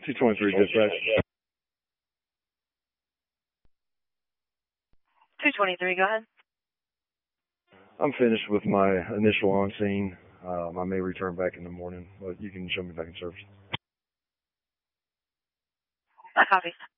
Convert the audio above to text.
223 dispatch. 223, go ahead. I'm finished with my initial on scene. I may return back in the morning, but you can show me back in service. I copy.